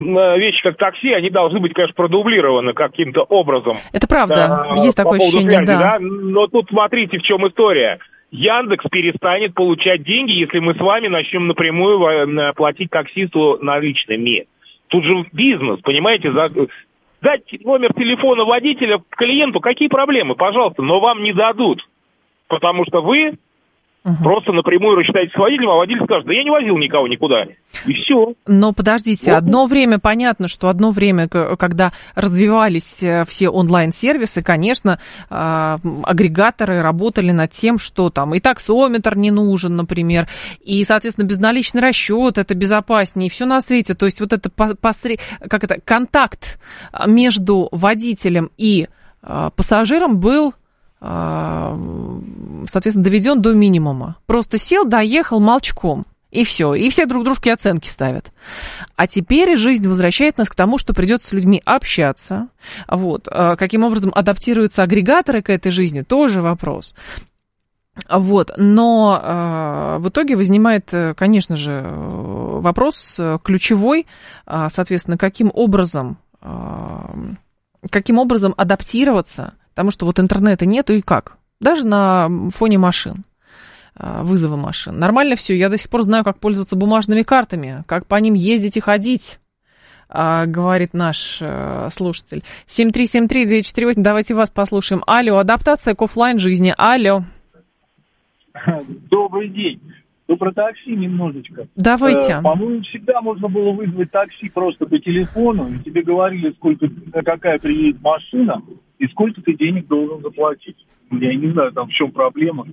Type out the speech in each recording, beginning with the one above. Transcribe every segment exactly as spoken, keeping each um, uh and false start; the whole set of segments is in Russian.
вещи, как такси, они должны быть, конечно, продублированы каким-то образом. Это правда, а, есть такое ощущение, связи, да. да. Но тут смотрите, в чем история. Яндекс перестанет получать деньги, если мы с вами начнем напрямую платить таксисту наличными. Тут же бизнес, понимаете, за... дать номер телефона водителя клиенту, какие проблемы, пожалуйста, но вам не дадут, потому что вы угу. просто напрямую рассчитаетесь с водителем, а водитель скажет, да я не возил никого никуда, и все. Но подождите, вот. Одно время, понятно, что одно время, когда развивались все онлайн-сервисы, конечно, агрегаторы работали над тем, что там и таксометр не нужен, например, и, соответственно, безналичный расчет, это безопаснее, и все на свете, то есть вот это, посред... как это контакт между водителем и пассажиром был, соответственно, доведен до минимума. Просто сел, доехал молчком, и все. И все друг дружке оценки ставят. А теперь жизнь возвращает нас к тому, что придется с людьми общаться. Вот. Каким образом адаптируются агрегаторы к этой жизни, тоже вопрос. Вот. Но э, в итоге возникает, конечно же, вопрос ключевой, соответственно, каким образом, э, каким образом адаптироваться. Потому что вот интернета нету и как? Даже на фоне машин, вызова машин. Нормально все. Я до сих пор знаю, как пользоваться бумажными картами, как по ним ездить и ходить, говорит наш слушатель. семь три семь три девять четыре восемь. Давайте вас послушаем. Алло, адаптация к офлайн жизни. Алло. Добрый день. Ну, про такси немножечко. Давайте. Э, по-моему, всегда можно было вызвать такси просто по телефону, и тебе говорили, сколько, какая приедет машина, и сколько ты денег должен заплатить. Я не знаю, там в чем проблема.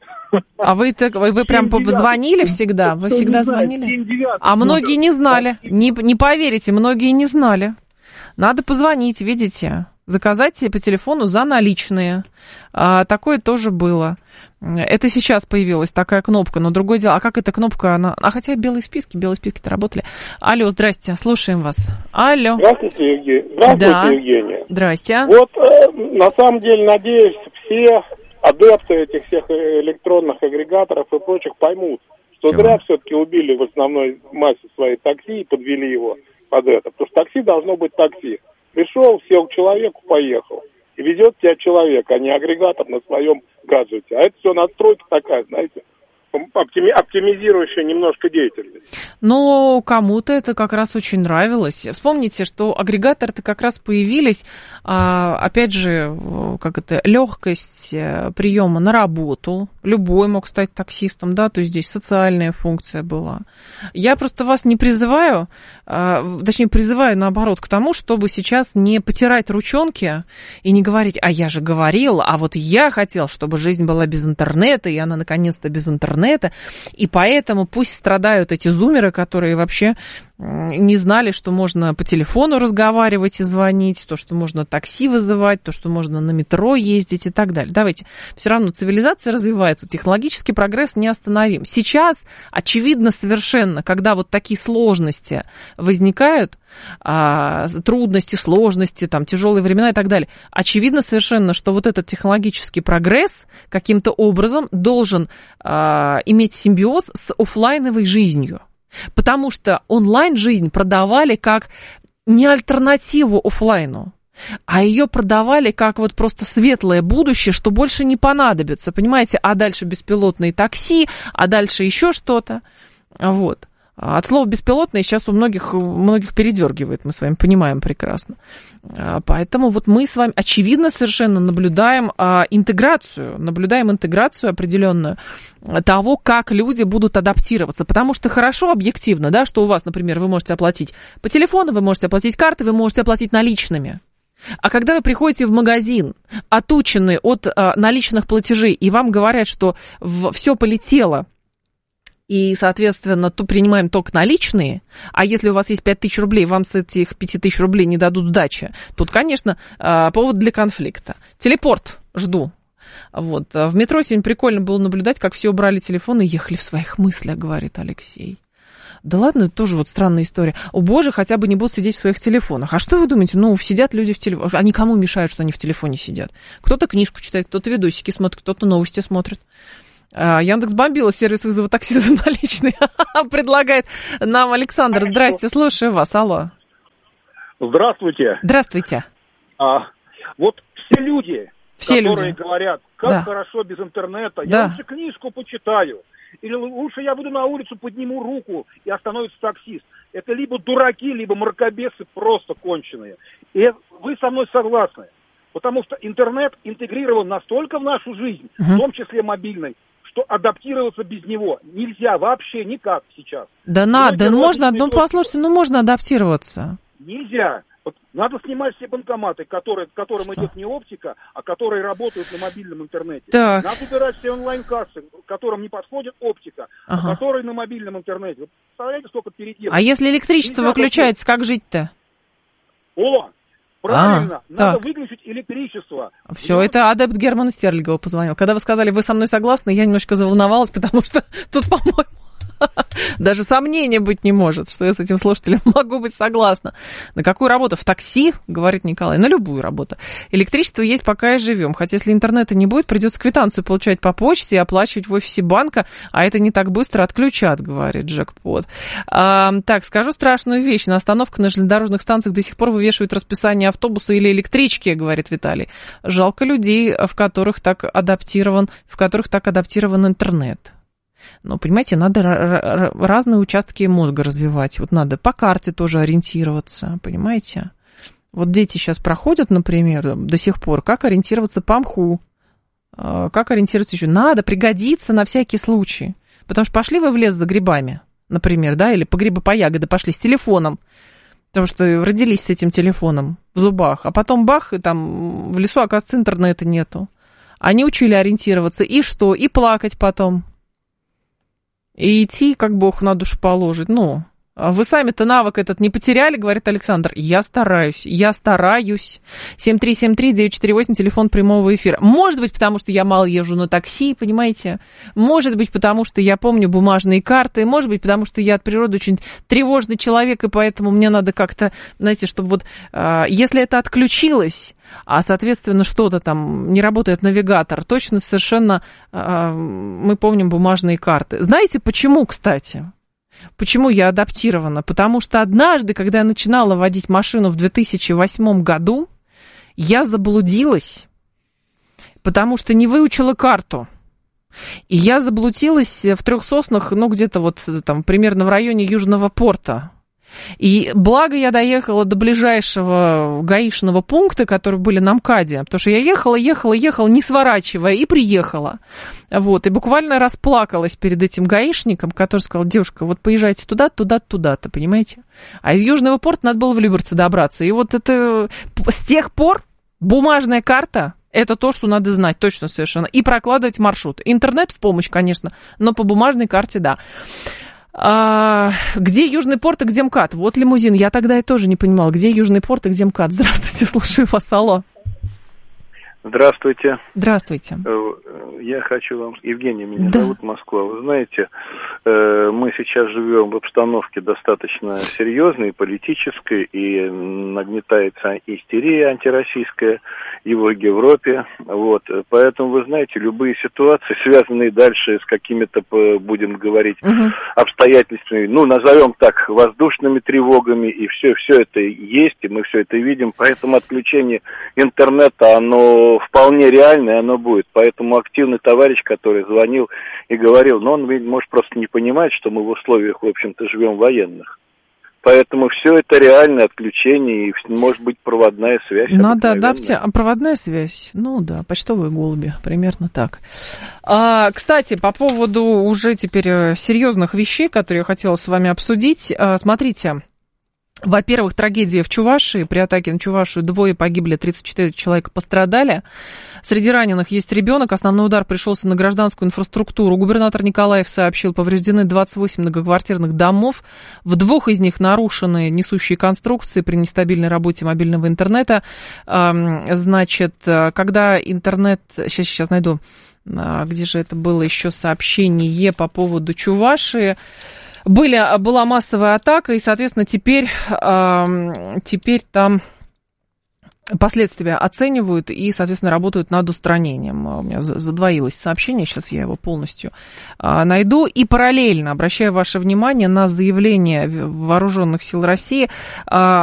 А вы, так, вы, вы прям позвонили всегда? Вы всегда звонили? А многие не знали. Не, не поверите, многие не знали. Надо позвонить, видите, заказать себе по телефону за наличные. А, такое тоже было. Это сейчас появилась такая кнопка, но другое дело. А как эта кнопка? Она... А хотя белые списки, белые списки-то работали. Алло, здрасте, слушаем вас. Алло. Здравствуйте, Евгения. Здравствуйте, да. Евгения. Здрасте. Вот, э, на самом деле, надеюсь, все адепты этих всех электронных агрегаторов и прочих поймут, что Чего? зря все-таки убили в основной массе своей такси и подвели его под это. Потому что такси должно быть такси. Пришел, сел к человеку, поехал. И везет тебя человек, а не агрегатор на своем гаджете. А это все настройка такая, знаете, оптимизирующая немножко деятельность. Но кому-то это как раз очень нравилось. Вспомните, что агрегаторы-то как раз появились, опять же, как это, легкость приема на работу. Любой мог стать таксистом, да, то есть здесь социальная функция была. Я просто вас не призываю, точнее, призываю, наоборот, к тому, чтобы сейчас не потирать ручонки и не говорить, а я же говорил, а вот я хотел, чтобы жизнь была без интернета, и она наконец-то без интернета. И поэтому пусть страдают эти зумеры, которые вообще не знали, что можно по телефону разговаривать и звонить, то, что можно такси вызывать, то, что можно на метро ездить и так далее. Давайте, все равно цивилизация развивается, технологический прогресс не остановим. Сейчас очевидно совершенно, когда вот такие сложности возникают, трудности, сложности, там, тяжелые времена и так далее, очевидно совершенно, что вот этот технологический прогресс каким-то образом должен иметь симбиоз с офлайновой жизнью. Потому что онлайн-жизнь продавали как не альтернативу офлайну, а ее продавали как вот просто светлое будущее, что больше не понадобится, понимаете? А дальше беспилотные такси, а дальше еще что-то. Вот. От слова «беспилотные» сейчас у многих, у многих передергивает, мы с вами понимаем прекрасно. Поэтому вот мы с вами, очевидно, совершенно наблюдаем интеграцию, наблюдаем интеграцию определенную того, как люди будут адаптироваться. Потому что хорошо объективно, да, что у вас, например, вы можете оплатить по телефону, вы можете оплатить картой, вы можете оплатить наличными. А когда вы приходите в магазин, отученный от наличных платежей, и вам говорят, что все полетело, и, соответственно, то принимаем только наличные, а если у вас есть пять тысяч рублей, вам с этих пяти тысяч рублей не дадут сдачи, тут, конечно, повод для конфликта. Телепорт жду. Вот. В метро сегодня прикольно было наблюдать, как все убрали телефоны и ехали в своих мыслях, говорит Алексей. Да ладно, это тоже вот странная история. О боже, хотя бы не будут сидеть в своих телефонах. А что вы думаете? Ну, сидят люди в телефоне. А никому мешают, что они в телефоне сидят. Кто-то книжку читает, кто-то видосики смотрит, кто-то новости смотрит. Яндекс бомбила, сервис вызова такси за наличные. Предлагает нам Александр. Здрасте, слушаю вас. Алло. Здравствуйте. Здравствуйте. А, вот все люди, все которые люди. говорят, как да. хорошо без интернета, да. я лучше книжку почитаю, или лучше я выйду на улицу, подниму руку, и остановится таксист. Это либо дураки, либо мракобесы просто конченые. И вы со мной согласны. Потому что интернет интегрирован настолько в нашу жизнь, угу. в том числе мобильной, что адаптироваться без него нельзя вообще никак сейчас. Да надо, ну, можно, ну послушайте, ну можно адаптироваться. Нельзя. Вот надо снимать все банкоматы, которые, к которым что? Идет не оптика, а которые работают на мобильном интернете. Так. Надо убирать все онлайн-кассы, к которым не подходит оптика, ага. а которые на мобильном интернете. Вот представляете, сколько переделок. А если электричество нельзя выключается, как жить-то? О, правильно, а, надо так. выключить электричество. Все, и это адепт Германа Стерлигова позвонил. Когда вы сказали, вы со мной согласны, я немножко заволновалась, потому что тут, по-моему, даже сомнения быть не может, что я с этим слушателем могу быть согласна. На какую работу? В такси, говорит Николай, на любую работу. Электричество есть, пока и живем. Хотя если интернета не будет, придется квитанцию получать по почте и оплачивать в офисе банка, а это не так быстро отключат, говорит Джекпот. А, так, скажу страшную вещь. На остановках на железнодорожных станциях до сих пор вывешивают расписание автобуса или электрички, говорит Виталий. Жалко людей, в которых так адаптирован, в которых так адаптирован интернет. Но, понимаете, надо разные участки мозга развивать. Вот надо по карте тоже ориентироваться, понимаете? Вот дети сейчас проходят, например, до сих пор, как ориентироваться по мху, как ориентироваться еще. Надо, пригодится на всякий случай. Потому что пошли вы в лес за грибами, например, да, или по грибы, по ягоды пошли с телефоном, потому что родились с этим телефоном в зубах, а потом бах, и там в лесу, оказывается, интернета нету. Они учили ориентироваться, и что? И плакать потом. И идти, как Бог на душу положит. Ну, вы сами-то навык этот не потеряли, говорит Александр. Я стараюсь, я стараюсь. семь три семь три девять четыре восемь, телефон прямого эфира. Может быть, потому что я мало езжу на такси, понимаете? Может быть, потому что я помню бумажные карты. Может быть, потому что я от природы очень тревожный человек, и поэтому мне надо как-то, знаете, чтобы вот, если это отключилось, а, соответственно, что-то там не работает навигатор, точно совершенно мы помним бумажные карты. Знаете, почему, кстати? Почему я адаптирована? Потому что однажды, когда я начинала водить машину в две тысячи восьмом году, я заблудилась, потому что не выучила карту. И я заблудилась в Трех Соснах, ну, где-то вот там примерно в районе Южного порта. И благо я доехала до ближайшего гаишного пункта, который были на МКАДе, потому что я ехала, ехала, ехала, не сворачивая, и приехала. Вот, и буквально расплакалась перед этим гаишником, который сказал: девушка, вот поезжайте туда, туда, туда-то, понимаете? А из Южного порта надо было в Люберцы добраться. И вот это с тех пор бумажная карта — это то, что надо знать, точно совершенно. И прокладывать маршрут. Интернет в помощь, конечно, но по бумажной карте, да. А, где Южный порт и где МКАД? Вот лимузин. Я тогда и тоже не понимала, где Южный порт и где МКАД. Здравствуйте, слушаю вас, алло. Здравствуйте. Здравствуйте. Я хочу вам... Евгений меня да. зовут, Москва. Вы знаете, мы сейчас живем в обстановке достаточно серьезной, политической, и нагнетается истерия антироссийская и в Европе. Вот. Поэтому, вы знаете, любые ситуации, связанные дальше с какими-то, будем говорить, угу. обстоятельствами, ну, назовем так, воздушными тревогами, и все, все это есть, и мы все это видим. Поэтому отключение интернета, оно вполне реальное, оно будет. Поэтому активный товарищ, который звонил и говорил, но он, может, просто не понимать, что мы в условиях, в общем-то, живем военных. Поэтому все это реальное отключение, и может быть проводная связь. Надо адаптировать. А проводная связь? Ну да, почтовые голуби, примерно так. А, кстати, по поводу уже теперь серьезных вещей, которые я хотела с вами обсудить. А, смотрите. Во-первых, трагедия в Чувашии. При атаке на Чувашию двое погибли, тридцать четыре человека пострадали. Среди раненых есть ребенок. Основной удар пришелся на гражданскую инфраструктуру. Губернатор Николаев сообщил, повреждены двадцать восемь многоквартирных домов. В двух из них нарушены несущие конструкции при нестабильной работе мобильного интернета. Значит, когда интернет... Сейчас, сейчас найду, где же это было еще сообщение по поводу Чувашии. Были, была массовая атака, и, соответственно, теперь, э, теперь там последствия оценивают и, соответственно, работают над устранением. У меня задвоилось сообщение, сейчас я его полностью э, найду. И параллельно обращаю ваше внимание на заявление Вооруженных сил России. Э,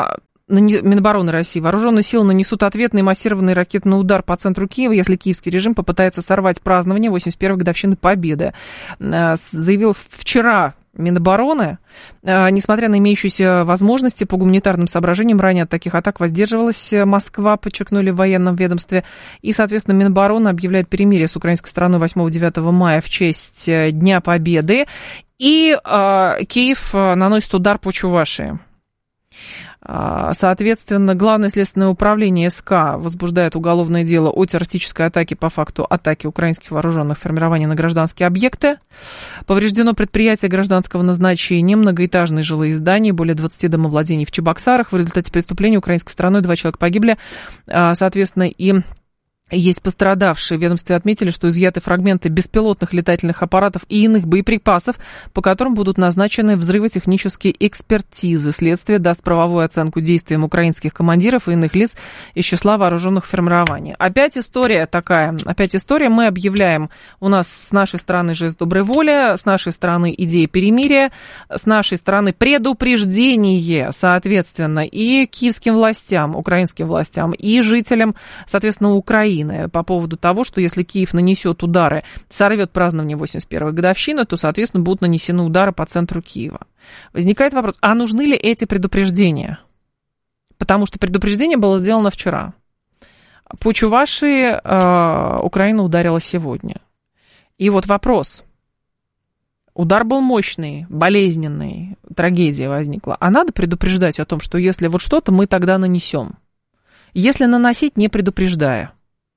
Минобороны России. Вооруженные силы нанесут ответный массированный ракетный удар по центру Киева, если киевский режим попытается сорвать празднование восемьдесят первой годовщины Победы. Заявил вчера Минобороны. Несмотря на имеющиеся возможности, по гуманитарным соображениям ранее от таких атак воздерживалась Москва, подчеркнули в военном ведомстве. И, соответственно, Минобороны объявляет перемирие с украинской стороной восьмого-девятого мая в честь Дня Победы. И э, Киев наносит удар по Чувашии. Соответственно, Главное следственное управление СК возбуждает уголовное дело о террористической атаке по факту атаки украинских вооруженных формирований на гражданские объекты. Повреждено предприятие гражданского назначения, многоэтажные жилые здания, более двадцати домовладений в Чебоксарах. В результате преступления украинской стороной два человека погибли. Соответственно, и есть пострадавшие. В ведомстве отметили, что изъяты фрагменты беспилотных летательных аппаратов и иных боеприпасов, по которым будут назначены взрывотехнические экспертизы. Следствие даст правовую оценку действиям украинских командиров и иных лиц из числа вооруженных формирований. Опять история такая. Опять история. Мы объявляем, у нас с нашей стороны жест доброй воли, с нашей стороны идея перемирия, с нашей стороны предупреждение, соответственно, и киевским властям, украинским властям, и жителям, соответственно, Украины по поводу того, что если Киев нанесет удары, сорвет празднование восемьдесят первой годовщины, то, соответственно, будут нанесены удары по центру Киева. Возникает вопрос, а нужны ли эти предупреждения? Потому что предупреждение было сделано вчера. По Чувашии э, Украина ударила сегодня. И вот вопрос. Удар был мощный, болезненный, трагедия возникла. А надо предупреждать о том, что если вот что-то, мы тогда нанесем. Если наносить, не предупреждая.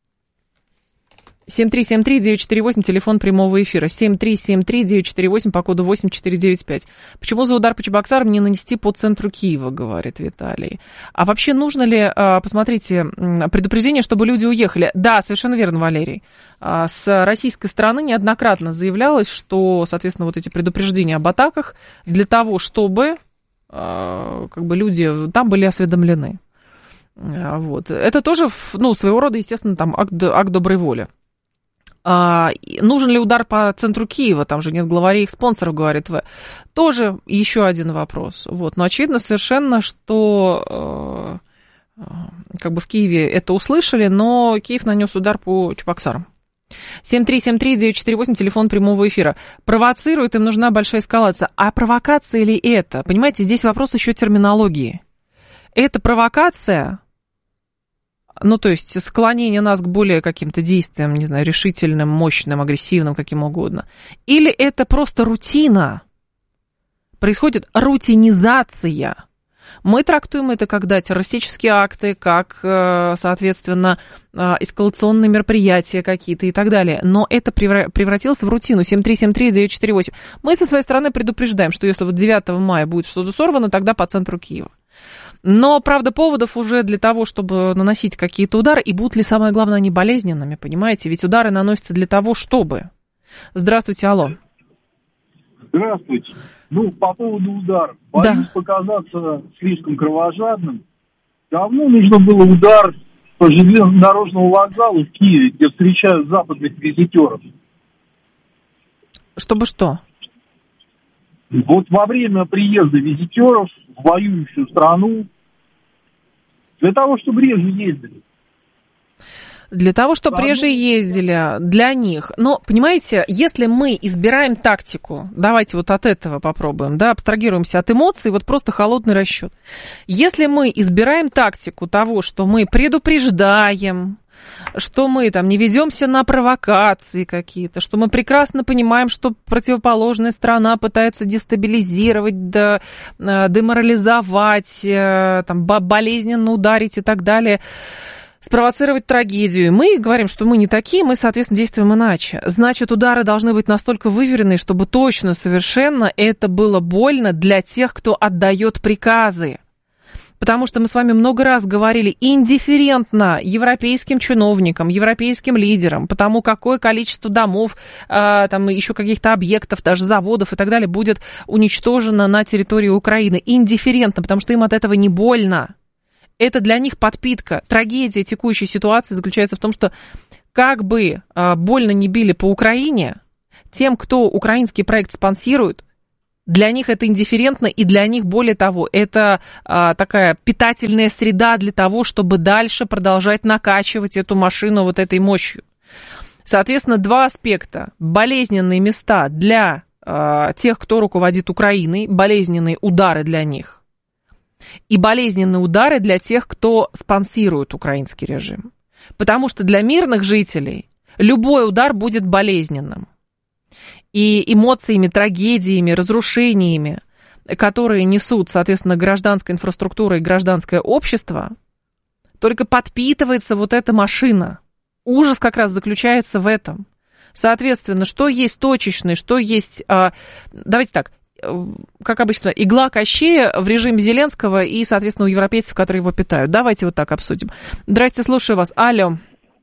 семь три семь три девять четыре восемь, телефон прямого эфира. семь три семь три девять четыре восемь по коду восемь четыре девять пять. Почему за удар по Чебоксарам не нанести по центру Киева, говорит Виталий. А вообще нужно ли, посмотрите, предупреждение, чтобы люди уехали? Да, совершенно верно, Валерий. С российской стороны неоднократно заявлялось, что, соответственно, вот эти предупреждения об атаках для того, чтобы как бы люди там были осведомлены. Вот. Это тоже, ну, своего рода, естественно, там акт, акт доброй воли. А, нужен ли удар по центру Киева? Там же нет главарей их спонсоров, говорит В. Тоже еще один вопрос. Вот. Но очевидно совершенно, что э, как бы в Киеве это услышали, но Киев нанес удар по Чебоксарам. семь три семь три девять четыре восемь, телефон прямого эфира. Провоцирует, им нужна большая эскалация. А провокация ли это? Понимаете, здесь вопрос еще терминологии. Это провокация, ну, то есть склонение нас к более каким-то действиям, не знаю, решительным, мощным, агрессивным, каким угодно. Или это просто рутина? Происходит рутинизация. Мы трактуем это как да, террористические акты, как, соответственно, эскалационные мероприятия какие-то и так далее. Но это превратилось в рутину. семь три семь три девять четыре восемь. Мы со своей стороны предупреждаем, что если вот девятого мая будет что-то сорвано, тогда по центру Киева. Но, правда, поводов уже для того, чтобы наносить какие-то удары, и будут ли, самое главное, они болезненными, понимаете? Ведь удары наносятся для того, чтобы... Здравствуйте, алло. Здравствуйте. Ну, по поводу ударов. Боюсь да. показаться слишком кровожадным. Давно нужно было удар по железнодорожному вокзалу в Киеве, где встречают западных визитеров. Чтобы что? Вот во время приезда визитеров в воюющую страну, для того, чтобы реже ездили. Для того, чтобы да, реже ездили, для них. Но, понимаете, если мы избираем тактику, давайте вот от этого попробуем, да, абстрагируемся от эмоций, вот просто холодный расчет. Если мы избираем тактику того, что мы предупреждаем, что мы там не ведемся на провокации какие-то, что мы прекрасно понимаем, что противоположная сторона пытается дестабилизировать, да, деморализовать, там, болезненно ударить и так далее, спровоцировать трагедию. Мы говорим, что мы не такие, мы, соответственно, действуем иначе. Значит, удары должны быть настолько выверенные, чтобы точно, совершенно это было больно для тех, кто отдает приказы. Потому что мы с вами много раз говорили индифферентно европейским чиновникам, европейским лидерам, потому какое количество домов, э, там еще каких-то объектов, даже заводов и так далее будет уничтожено на территории Украины. Индифферентно, потому что им от этого не больно. Это для них подпитка. Трагедия текущей ситуации заключается в том, что как бы э, больно не били по Украине, тем, кто украинский проект спонсирует, Для них это индифферентно, и для них, более того, это а, такая питательная среда для того, чтобы дальше продолжать накачивать эту машину вот этой мощью. Соответственно, два аспекта. Болезненные места для а, тех, кто руководит Украиной, болезненные удары для них, и болезненные удары для тех, кто спонсирует украинский режим. Потому что для мирных жителей любой удар будет болезненным. И эмоциями, трагедиями, разрушениями, которые несут, соответственно, гражданская инфраструктура и гражданское общество, только подпитывается вот эта машина. Ужас как раз заключается в этом. Соответственно, что есть точечный, что есть... Давайте так, как обычно, игла Кощея в режиме Зеленского и, соответственно, у европейцев, которые его питают. Давайте вот так обсудим. Здрасте, слушаю вас. Алло.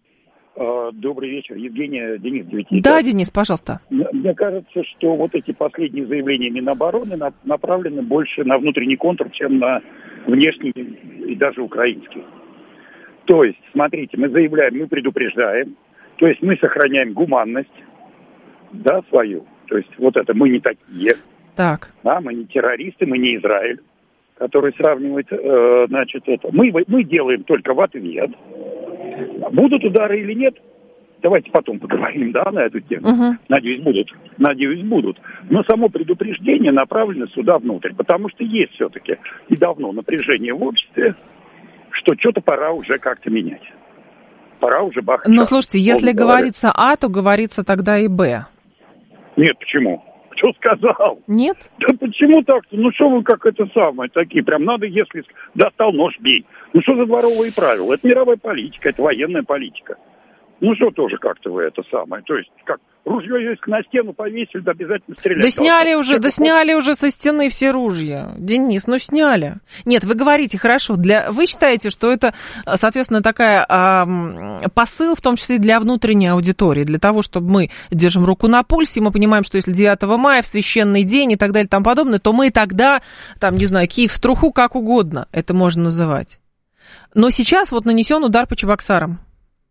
Добрый вечер, Евгения, Денис Девятиков. Да, Денис, пожалуйста. Мне кажется, что вот эти последние заявления Минобороны направлены больше на внутренний контур, чем на внешний и даже украинский. То есть, смотрите, мы заявляем, мы предупреждаем, то есть мы сохраняем гуманность, да, свою. То есть вот это мы не такие. Так. Да, мы не террористы, мы не Израиль, который сравнивает, э, значит, это. Мы, мы делаем только в ответ. Будут удары или нет, давайте потом поговорим, да, на эту тему. Uh-huh. Надеюсь, будут. Надеюсь, будут. Но само предупреждение направлено сюда внутрь, потому что есть все-таки и давно напряжение в обществе, что что-то пора уже как-то менять. Пора уже бахать. Но слушайте, если говорится А, то говорится тогда и Б. Нет, почему? Кто сказал? Нет? Да почему так-то? Ну что вы как это самое, такие, прям надо, если достал нож, бей. Ну что за дворовые правила? Это мировая политика, это военная политика. Ну что тоже как-то вы это самое, то есть как ружье если на стену повесили, да обязательно стрелять. Да сняли уже, да сняли уже со стены все ружья. Денис, ну сняли. Нет, вы говорите, хорошо, для... вы считаете, что это, соответственно, такая а, посыл, в том числе и для внутренней аудитории, для того, чтобы мы держим руку на пульсе, и мы понимаем, что если девятого мая, в священный день и так далее и тому подобное, то мы тогда, там, не знаю, Киев в труху, как угодно это можно называть. Но сейчас вот нанесен удар по Чебоксарам.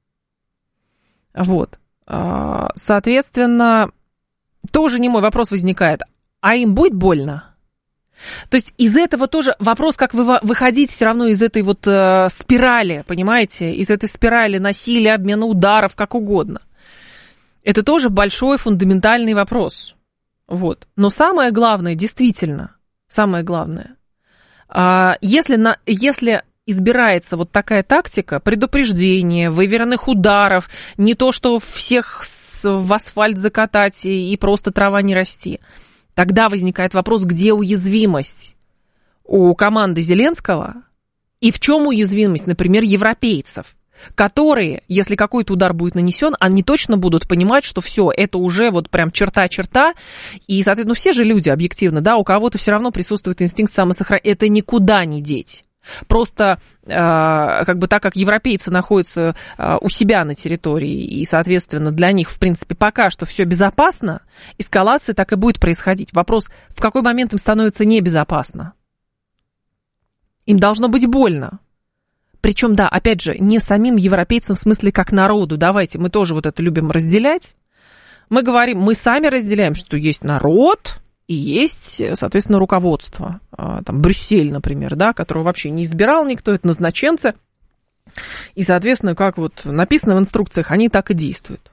Вот. Соответственно, тоже немой вопрос возникает. А им будет больно? То есть из этого тоже вопрос, как вы выходить все равно из этой вот э, спирали, понимаете? Из этой спирали насилия, обмена ударов, как угодно. Это тоже большой фундаментальный вопрос. Вот. Но самое главное, действительно, самое главное, э, если, на, если избирается вот такая тактика предупреждения, выверенных ударов, не то, что всех в асфальт закатать и просто трава не расти, тогда возникает вопрос, где уязвимость у команды Зеленского и в чем уязвимость, например, европейцев, которые, если какой-то удар будет нанесен, они точно будут понимать, что все, это уже вот прям черта-черта, и, соответственно, все же люди объективно, да, у кого-то все равно присутствует инстинкт самосохранения, это никуда не деть. Просто э, как бы так как европейцы находятся э, у себя на территории, и, соответственно, для них, в принципе, пока что все безопасно, эскалация так и будет происходить. Вопрос, в какой момент им становится небезопасно? Им должно быть больно. Причем, да, опять же, не самим европейцам в смысле как народу. Давайте, мы тоже вот это любим разделять. Мы говорим, мы сами разделяем, что есть народ... И есть, соответственно, руководство, там, Брюссель, например, да, которого вообще не избирал никто, это назначенцы. И, соответственно, как вот написано в инструкциях, они так и действуют.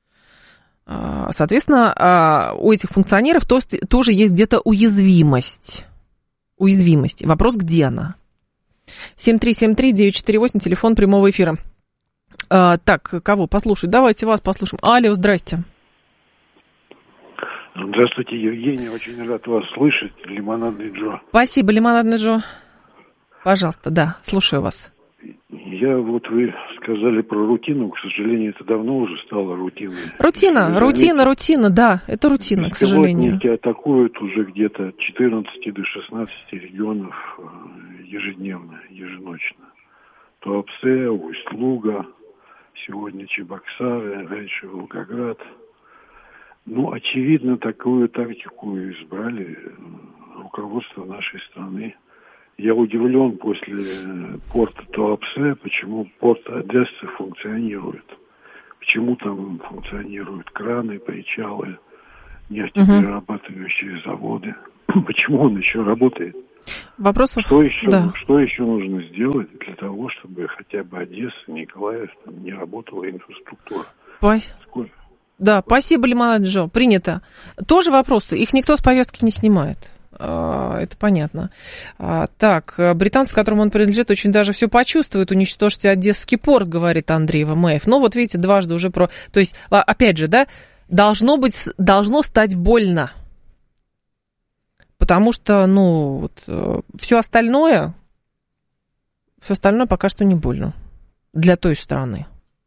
Соответственно, у этих функционеров тоже есть где-то уязвимость. Уязвимость. Вопрос, где она? семь три семь три девять четыре восемь, телефон прямого эфира. Так, кого послушать? Давайте вас послушаем. Алло, здрасте. Здравствуйте, Евгений, очень рад вас слышать, Лимонадный Джо. Спасибо, Лимонадный Джо. Пожалуйста, да, слушаю вас. Я вот, вы сказали про рутину, к сожалению, это давно уже стало рутиной. Рутина, рутина, рутина, да, это рутина, к сожалению. Беспилотники атакуют уже где-то от четырнадцати до шестнадцати регионов ежедневно, еженочно. Туапсе, Усть-Луга, сегодня Чебоксары, раньше Волгоград. Ну, очевидно, такую тактику избрали руководство нашей страны. Я удивлен после порта Туапсе, почему порт Одессы функционирует. Почему там функционируют краны, причалы, нефтеперерабатывающие заводы. почему он еще работает? Вопросов? Что еще, да. что еще нужно сделать для того, чтобы хотя бы Одесса, Николаев, там не работала инфраструктура? Пой. Сколько? Да, спасибо, Лимонад Джо, принято. Тоже вопросы, их никто с повестки не снимает. Это понятно. Так, британцы, которому он принадлежит, очень даже все почувствуют. Уничтожьте Одесский порт, говорит Андрей Вамаев. Ну, вот видите, дважды уже про... То есть, опять же, да, должно быть, должно стать больно. Потому что, ну, вот, все остальное, все остальное пока что не больно для той страны.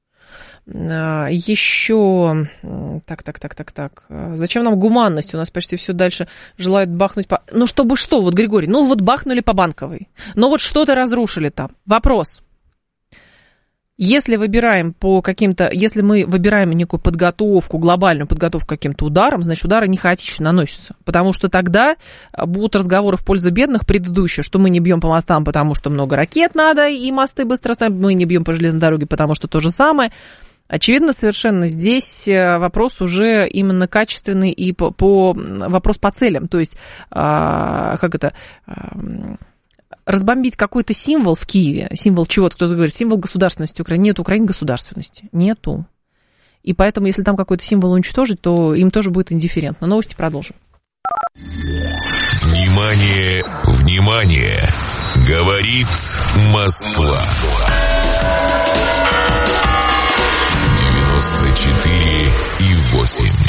Еще, так, так, так, так, так, зачем нам гуманность? У нас почти все дальше желают бахнуть по... Ну, чтобы что, вот, Григорий, ну, вот бахнули по Банковой, ну, вот что-то разрушили там. Вопрос. Если выбираем по каким-то, если мы выбираем некую подготовку, глобальную подготовку к каким-то ударам, значит, удары не хаотично наносятся. Потому что тогда будут разговоры в пользу бедных предыдущие, что мы не бьем по мостам, потому что много ракет надо, и мосты быстро станут, мы не бьем по железной дороге, потому что то же самое. Очевидно, совершенно здесь вопрос уже именно качественный и по, по вопрос по целям. То есть, а, как это... А, разбомбить какой-то символ в Киеве, символ чего-то, кто-то говорит, символ государственности Украины. Нет, Украины государственности. Нету. И поэтому, если там какой-то символ уничтожить, то им тоже будет индифферентно. Новости продолжим. Внимание, внимание! Говорит Москва. девяносто четыре и восемь.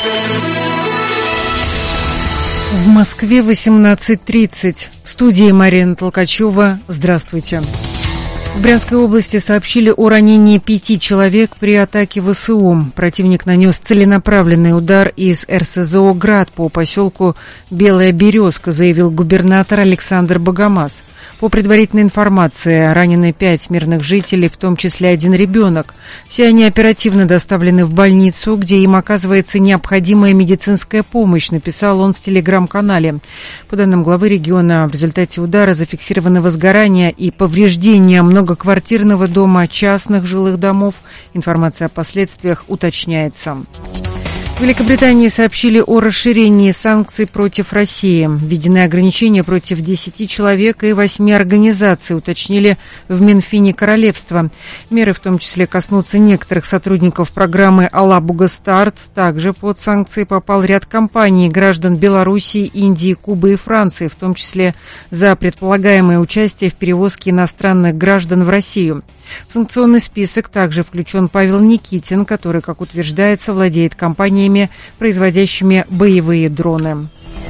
В Москве восемнадцать тридцать. В студии Марина Толкачева. Здравствуйте. В Брянской области сообщили о ранении пяти человек при атаке ВСУ. Противник нанес целенаправленный удар из эр эс зэ о «Град» по поселку Белая Березка, заявил губернатор Александр Богомаз. По предварительной информации, ранены пять мирных жителей, в том числе один ребенок. Все они оперативно доставлены в больницу, где им оказывается необходимая медицинская помощь, написал он в телеграм-канале. По данным главы региона, в результате удара зафиксированы возгорания и повреждения многоквартирного дома, частных жилых домов. Информация о последствиях уточняется. В Великобритании сообщили о расширении санкций против России. Введены ограничения против десяти человек и восьми организаций, уточнили в Минфине королевства. Меры в том числе коснутся некоторых сотрудников программы «Алабуга Старт». Также под санкции попал ряд компаний, граждан Белоруссии, Индии, Кубы и Франции, в том числе за предполагаемое участие в перевозке иностранных граждан в Россию. В санкционный список также включен Павел Никитин, который, как утверждается, владеет компаниями, производящими боевые дроны.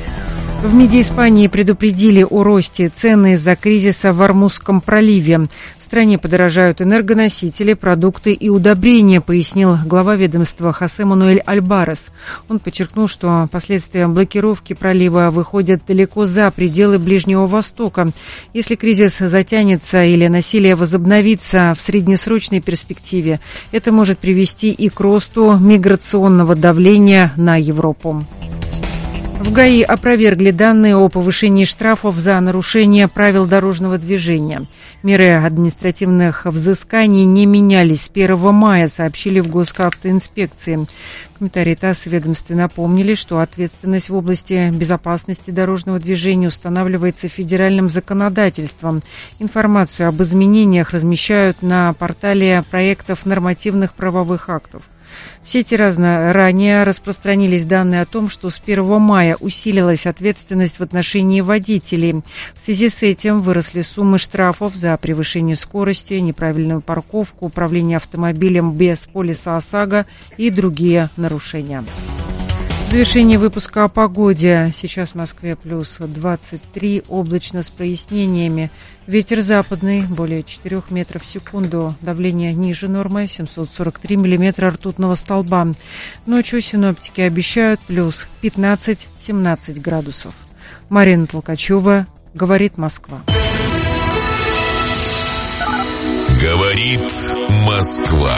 В МИДе Испании предупредили о росте цены из-за кризиса в Ормузском проливе. В стране подорожают энергоносители, продукты и удобрения, пояснил глава ведомства Хосе Мануэль Альбарес. Он подчеркнул, что последствия блокировки пролива выходят далеко за пределы Ближнего Востока. Если кризис затянется или насилие возобновится в среднесрочной перспективе, это может привести и к росту миграционного давления на Европу. В ГАИ опровергли данные о повышении штрафов за нарушение правил дорожного движения. Меры административных взысканий не менялись с первого мая, сообщили в Госавтоинспекции. В комментарии ТАСС ведомстве напомнили, что ответственность в области безопасности дорожного движения устанавливается федеральным законодательством. Информацию об изменениях размещают на портале проектов нормативных правовых актов. В сети разно ранее распространились данные о том, что с первого мая усилилась ответственность в отношении водителей. В связи с этим выросли суммы штрафов за превышение скорости, неправильную парковку, управление автомобилем без полиса ОСАГО и другие нарушения. В завершение выпуска о погоде. Сейчас в Москве плюс двадцать три, облачно с прояснениями. Ветер западный, более четырех метров в секунду. Давление ниже нормы, семьсот сорок три миллиметра ртутного столба. Ночью синоптики обещают плюс пятнадцать-семнадцать градусов. Марина Толкачева, говорит Москва. Говорит Москва.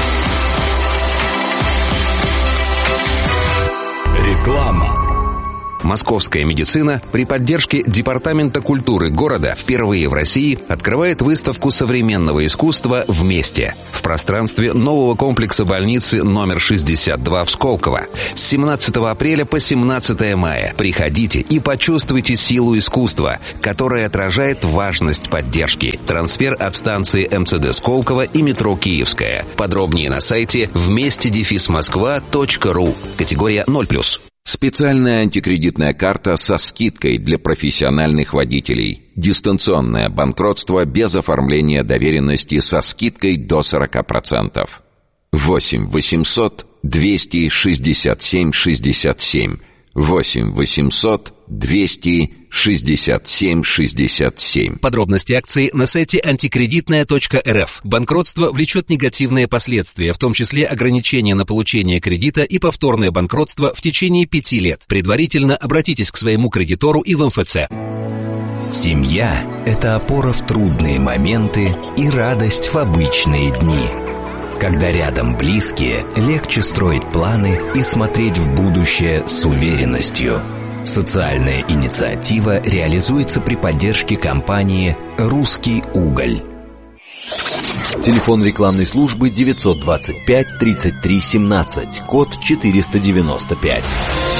Реклама. Московская медицина при поддержке Департамента культуры города впервые в России открывает выставку современного искусства «Вместе» в пространстве нового комплекса больницы номер шестьдесят два в Сколково. С семнадцатого апреля по семнадцатое мая приходите и почувствуйте силу искусства, которое отражает важность поддержки. Трансфер от станции эм цэ дэ Сколково и метро Киевская. Подробнее на сайте вместе дефис москва точка ру. Категория ноль плюс. Специальная антикредитная карта со скидкой для профессиональных водителей. Дистанционное банкротство без оформления доверенности со скидкой до сорок процентов. восемь восемьсот двести шестьдесят семь шестьдесят семь. восемь восемьсот двести шестьдесят семь шестьдесят семь. Подробности акции на сайте антикредитная точка эр эф. Банкротство влечет негативные последствия, в том числе ограничения на получение кредита и повторное банкротство в течение пяти лет. Предварительно обратитесь к своему кредитору и в эм эф цэ. Семья – это опора в трудные моменты и радость в обычные дни. Когда рядом близкие, легче строить планы и смотреть в будущее с уверенностью. Социальная инициатива реализуется при поддержке компании «Русский уголь». Телефон рекламной службы девятьсот двадцать пять тридцать три семнадцать, код четыреста девяносто пять.